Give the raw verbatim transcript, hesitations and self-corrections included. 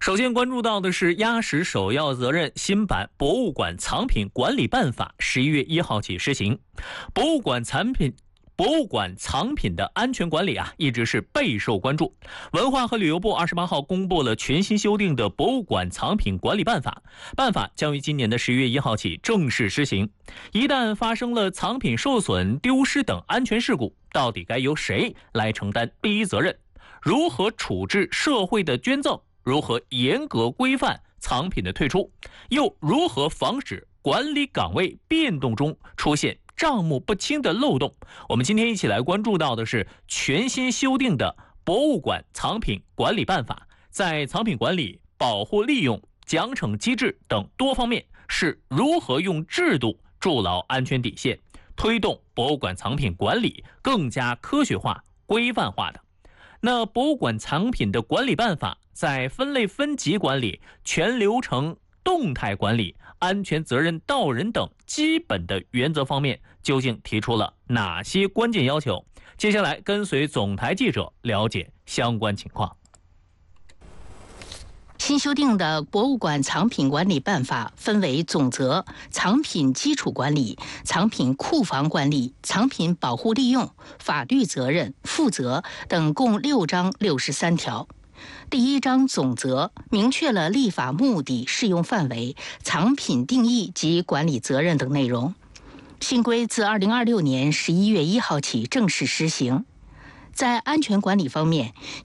首先关注到的是压实首要责任新版博物馆藏品管理办法十一月一号起施行。博物馆藏品博物馆藏品的安全管理啊，一直是备受关注。文化和旅游部二十八号公布了全新修订的博物馆藏品管理办法，办法将于今年的十一月一号起正式施行。一旦发生了藏品受损、丢失等安全事故，到底该由谁来承担第一责任？如何处置社会的捐赠？如何严格规范藏品的退出？又如何防止管理岗位变动中出现账目不清的漏洞？我们今天一起来关注到的是全新修订的博物馆藏品管理办法，在藏品管理、保护利用、奖惩机制等多方面是如何用制度筑牢安全底线，推动博物馆藏品管理更加科学化、规范化的。那博物馆藏品的管理办法在分类分级管理、全流程动态管理、安全责任到人等基本的原则方面，究竟提出了哪些关键要求？接下来跟随总台记者了解相关情况。 新修订的博物馆藏品管理办法分为总则、藏品基础管理、藏品库房管理、藏品保护利用、法律责任、负责等共六章六十三条。第一章总则明确了立法目的、适用范围、藏品定义及管理责任等内容。新规自二零二六年十一月一号起正式施行。在安全管理方面，